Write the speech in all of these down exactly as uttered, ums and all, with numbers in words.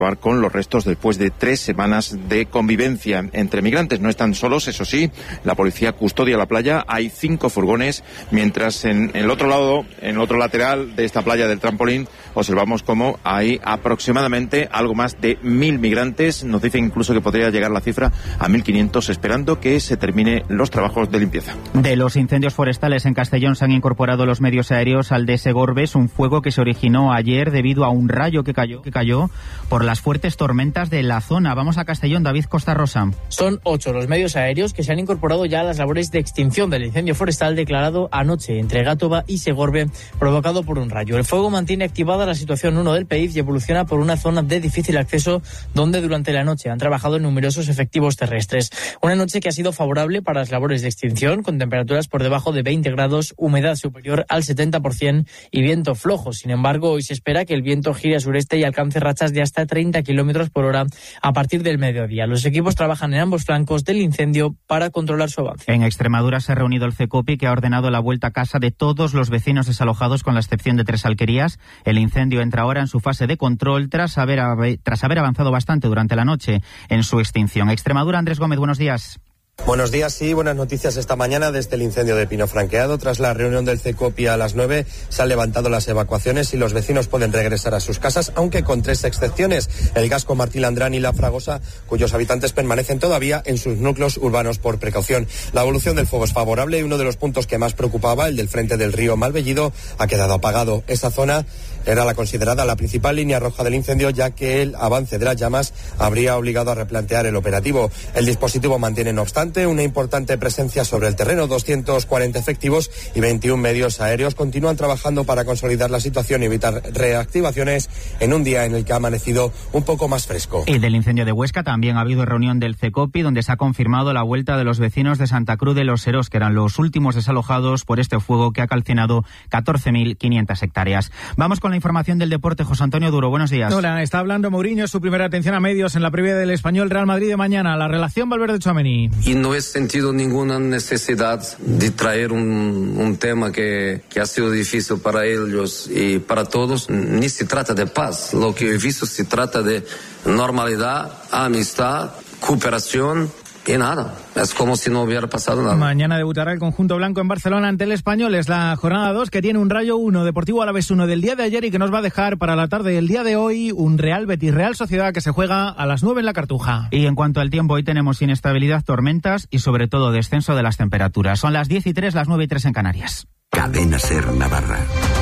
con los restos después de tres semanas de convivencia entre migrantes. No están solos, eso sí, la policía custodia la playa, hay cinco furgones, mientras en, en el otro lado, en el otro lateral de esta playa del Trampolín, observamos cómo hay aproximadamente algo más de mil migrantes. Nos dicen incluso que podría llegar la cifra a mil quinientos, esperando que se termine los trabajos de limpieza. De los incendios forestales en Castellón se han incorporado los medios aéreos al de Segorbes, un fuego que se originó ayer debido a un rayo que cayó, que cayó por la las fuertes tormentas de la zona. Vamos a Castellón, David Costa Rosa. Son ocho los medios aéreos que se han incorporado ya a las labores de extinción del incendio forestal declarado anoche entre Gátova y Segorbe, provocado por un rayo. El fuego mantiene activada la situación uno del P I F y evoluciona por una zona de difícil acceso donde durante la noche han trabajado numerosos efectivos terrestres. Una noche que ha sido favorable para las labores de extinción, con temperaturas por debajo de veinte grados, humedad superior al setenta por ciento y viento flojo. Sin embargo, hoy se espera que el viento gire a sureste y alcance rachas de hasta treinta kilómetros por hora a partir del mediodía. Los equipos trabajan en ambos flancos del incendio para controlar su avance. En Extremadura se ha reunido el CECOPI, que ha ordenado la vuelta a casa de todos los vecinos desalojados, con la excepción de tres alquerías. El incendio entra ahora en su fase de control tras haber, tras haber avanzado bastante durante la noche en su extinción. Extremadura, Andrés Gómez, buenos días. Buenos días, sí, buenas noticias esta mañana desde el incendio de Pino Franqueado. Tras la reunión del CECOPI a las nueve se han levantado las evacuaciones y los vecinos pueden regresar a sus casas, aunque con tres excepciones: el Gasco, Martí Landrán y La Fragosa, cuyos habitantes permanecen todavía en sus núcleos urbanos por precaución. La evolución del fuego es favorable y uno de los puntos que más preocupaba, el del frente del río Malvellido, ha quedado apagado. Esa zona era la considerada la principal línea roja del incendio, ya que el avance de las llamas habría obligado a replantear el operativo. El dispositivo mantiene, no obstante, una importante presencia sobre el terreno. doscientos cuarenta efectivos y veintiún medios aéreos continúan trabajando para consolidar la situación y evitar reactivaciones en un día en el que ha amanecido un poco más fresco. Y del incendio de Huesca también ha habido reunión del CECOPI, donde se ha confirmado la vuelta de los vecinos de Santa Cruz de los Serós, que eran los últimos desalojados por este fuego que ha calcinado catorce mil quinientas hectáreas. Vamos con la información del deporte. José Antonio Duro, buenos días. Hola, está hablando Mourinho, su primera atención a medios en la previa del Español Real Madrid de mañana. La relación Valverde-Tchouaméni. Y no he sentido ninguna necesidad de traer un, un tema que, que ha sido difícil para ellos y para todos. Ni se trata de paz. Lo que he visto se trata de normalidad, amistad, cooperación. Y nada, es como si no hubiera pasado nada. Mañana debutará el conjunto blanco en Barcelona ante el Español. Es la jornada dos, que tiene un Rayo uno, Deportivo Alavés uno del día de ayer, y que nos va a dejar para la tarde del día de hoy un Real Betis Real Sociedad, que se juega a las nueve en la Cartuja. Y en cuanto al tiempo, hoy tenemos inestabilidad, tormentas y sobre todo descenso de las temperaturas. Son las diez y tres, las nueve y tres en Canarias. Cadena Ser Navarra.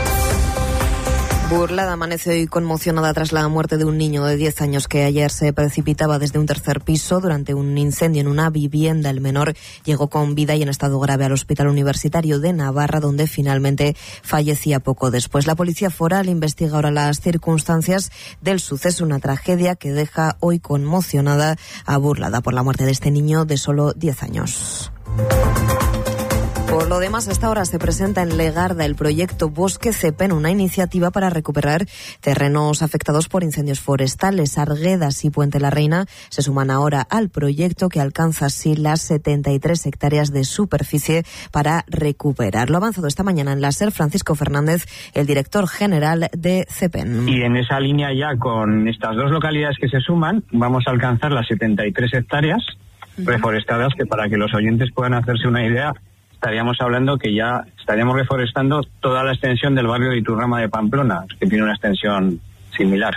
Burlada amanece hoy conmocionada tras la muerte de un niño de diez años que ayer se precipitaba desde un tercer piso durante un incendio en una vivienda. El menor llegó con vida y en estado grave al Hospital Universitario de Navarra, donde finalmente fallecía poco después. La Policía Foral investiga ahora las circunstancias del suceso, una tragedia que deja hoy conmocionada a Burlada por la muerte de este niño de solo diez años. Por lo demás, hasta ahora se presenta en Legarda el proyecto Bosque Cepen, una iniciativa para recuperar terrenos afectados por incendios forestales. Arguedas y Puente la Reina se suman ahora al proyecto, que alcanza así las setenta y tres hectáreas de superficie para recuperar. Lo ha avanzado esta mañana en la SER Francisco Fernández, el director general de Cepen. Y en esa línea, ya con estas dos localidades que se suman, vamos a alcanzar las setenta y tres hectáreas reforestadas, que para que los oyentes puedan hacerse una idea, estaríamos hablando que ya estaríamos reforestando toda la extensión del barrio de Iturrama de Pamplona, que tiene una extensión similar.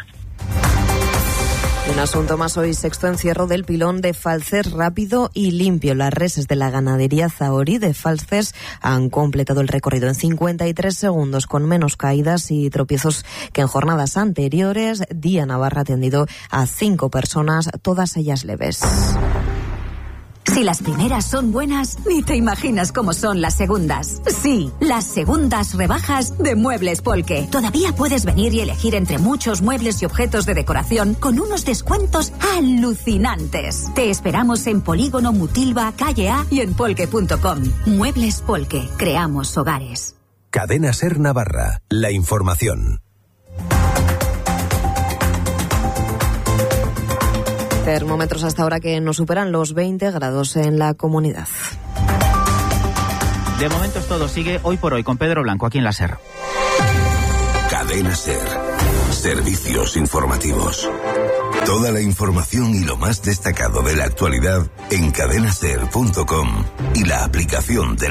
Un asunto más hoy, sexto encierro del pilón de Falces rápido y limpio. Las reses de la ganadería Zahorí de Falces han completado el recorrido en cincuenta y tres segundos, con menos caídas y tropiezos que en jornadas anteriores. Día Navarra ha atendido a cinco personas, todas ellas leves. Si las primeras son buenas, ni te imaginas cómo son las segundas. Sí, las segundas rebajas de Muebles Polke. Todavía puedes venir y elegir entre muchos muebles y objetos de decoración con unos descuentos alucinantes. Te esperamos en Polígono Mutilva, Calle A y en polke punto com. Muebles Polke. Creamos hogares. Cadena Ser Navarra. La información. Termómetros hasta ahora que no superan los veinte grados en la comunidad. De momento es todo. Sigue Hoy por Hoy con Pedro Blanco aquí en la SER. Cadena Ser. Servicios informativos. Toda la información y lo más destacado de la actualidad en cadena ser punto com y la aplicación de